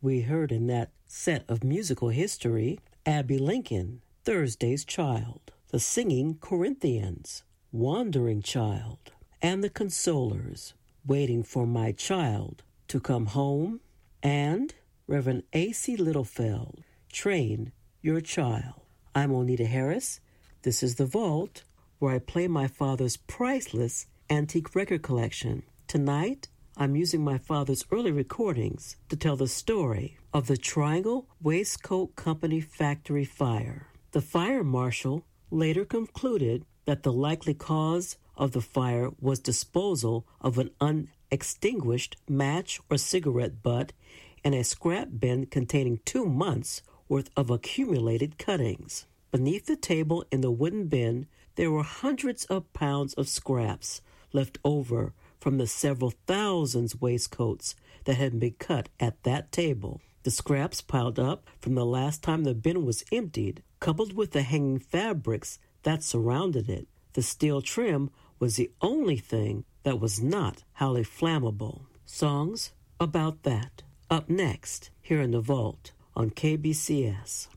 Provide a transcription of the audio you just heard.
We heard in that set of musical history Abbey Lincoln, Thursday's Child, the Singing Corinthians, Wandering Child, and the Consolers, Waiting for My Child to Come Home, and Reverend A.C. Littlefeld, Train Your Child. I'm Onita Harris. This is The Vault, where I play my father's priceless antique record collection. Tonight, I'm using my father's early recordings to tell the story of the Triangle Waistcoat Company factory fire. The fire marshal later concluded that the likely cause of the fire was disposal of an unextinguished match or cigarette butt in a scrap bin containing 2 months' worth of accumulated cuttings. Beneath the table in the wooden bin, there were hundreds of pounds of scraps left over from the several thousands waistcoats that had been cut at that table. The scraps piled up from the last time the bin was emptied, coupled with the hanging fabrics that surrounded it. The steel trim was the only thing that was not highly flammable. Songs about that. Up next, here in the Vault on KBCS.